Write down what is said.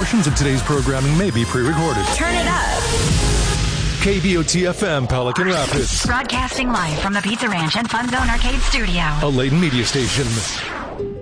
Portions of today's programming may be pre-recorded. Turn it up. KBOT-FM, Pelican Rapids. Broadcasting live from the Pizza Ranch and Fun Zone Arcade Studio. A Layton media station.